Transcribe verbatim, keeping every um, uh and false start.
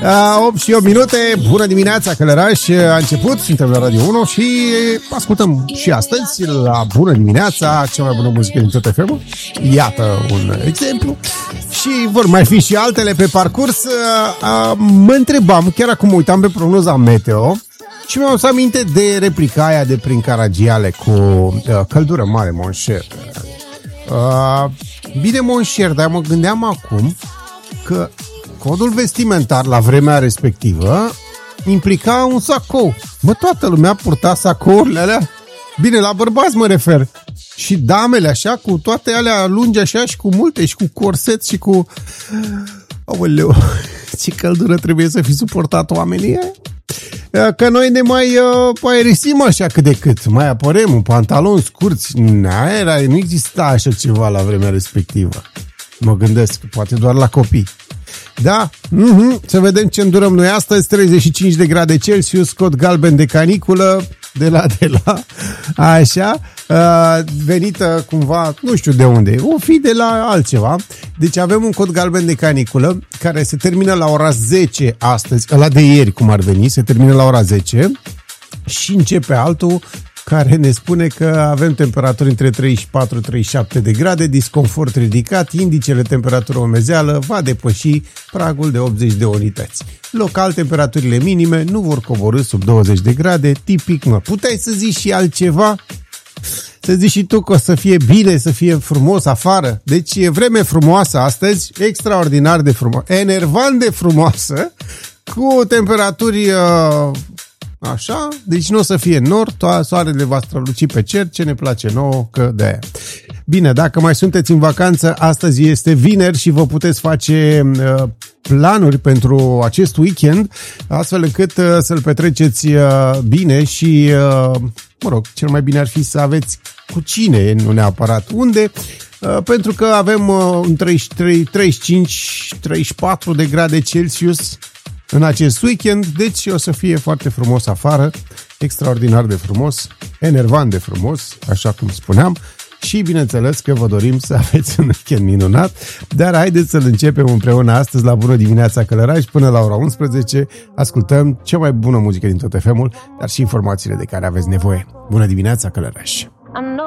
opt și opt minute, bună dimineața Călăraș, a început, suntem la Radio unu și ascultăm și astăzi la Bună dimineața, cea mai bună muzică din tot F M-ul. Iată un exemplu. Și vor mai fi și altele pe parcurs. Mă întrebam, chiar acum mă uitam pe prognoza meteo și mi-am adus aminte de replica aia de prin Caragiale cu uh, căldură mare, monșer. Uh, bine, monșer, dar mă gândeam acum că codul vestimentar la vremea respectivă implica un sacou. Bă, toată lumea purta sacourile alea. Bine, la bărbați mă refer. Și damele așa, cu toate alea lungi așa și cu multe și cu corset și cu... Aoleu, ce căldură trebuie să fi suportat oamenii aia. Că noi ne mai uh, aerisim așa cât de cât. Mai apărem un pantalon scurți. Era, nu exista așa ceva la vremea respectivă. Mă gândesc, poate doar la copii. Da, mm-hmm. Să vedem ce îndurăm noi astăzi. treizeci și cinci de grade Celsius, cod galben de caniculă, de la, de la, așa, uh, venită cumva, nu știu de unde, o fi de la altceva. Deci avem un cod galben de caniculă care se termină la ora zece astăzi, ăla de ieri cum ar veni, se termină la ora zece și începe altul care ne spune că avem temperaturi între treizeci și patru treizeci și șapte de grade, disconfort ridicat, indicele temperatură omezeală va depăși pragul de optzeci de unități. Local, temperaturile minime nu vor coborî sub douăzeci de grade, tipic, mă. Puteai să zici și altceva? Să zici și tu că o să fie bine, să fie frumos afară. Deci e vreme frumoasă astăzi, extraordinar de frumoasă, enervant de frumoasă, cu temperaturi... Uh, Așa, deci nu o să fie nord, soarele va străluci pe cer, ce ne place nouă, că de-aia. Bine, dacă mai sunteți în vacanță, astăzi este vineri și vă puteți face uh, planuri pentru acest weekend, astfel încât uh, să-l petreceți uh, bine și, uh, mă rog, cel mai bine ar fi să aveți cu cine, nu neapărat unde, uh, pentru că avem uh, un treizeci și trei, treizeci și cinci, treizeci și patru de grade Celsius în acest weekend, deci o să fie foarte frumos afară, extraordinar de frumos, enervant de frumos, așa cum spuneam, și bineînțeles că vă dorim să aveți un weekend minunat, dar haideți să-l începem împreună astăzi la Bună dimineața Călăraș, până la ora unsprezece, ascultăm cea mai bună muzică din tot F M-ul, dar și informațiile de care aveți nevoie. Bună dimineața Călăraș!